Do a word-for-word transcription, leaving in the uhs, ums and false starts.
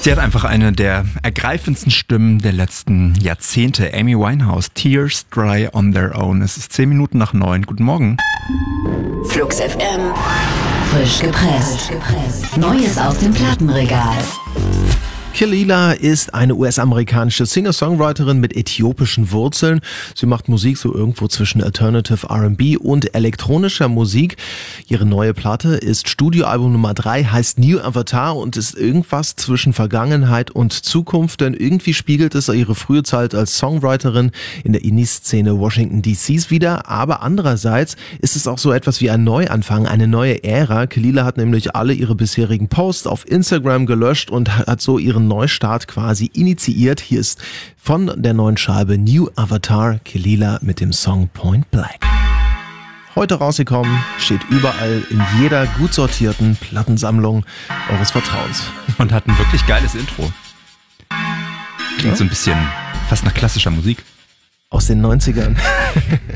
Sie hat einfach eine der ergreifendsten Stimmen der letzten Jahrzehnte. Amy Winehouse, Tears Dry on Their Own. Es ist zehn Minuten nach neun. Guten Morgen. Flux F M. Frisch gepresst. Neues aus dem Plattenregal. Kelela ist eine U S-amerikanische Singer-Songwriterin mit äthiopischen Wurzeln. Sie macht Musik so irgendwo zwischen Alternative R and B und elektronischer Musik. Ihre neue Platte ist Studioalbum Nummer drei, heißt New Avatar und ist irgendwas zwischen Vergangenheit und Zukunft, denn irgendwie spiegelt es ihre frühe Zeit als Songwriterin in der Indie-Szene Washington D Cs wider, aber andererseits ist es auch so etwas wie ein Neuanfang, eine neue Ära. Kelela hat nämlich alle ihre bisherigen Posts auf Instagram gelöscht und hat so ihren Neustart quasi initiiert. Hier ist von der neuen Scheibe New Avatar Kelela mit dem Song Point Black. Heute rausgekommen, steht überall in jeder gut sortierten Plattensammlung eures Vertrauens. Und hat ein wirklich geiles Intro. Klingt Ja? so ein bisschen fast nach klassischer Musik. Aus den neunzigern.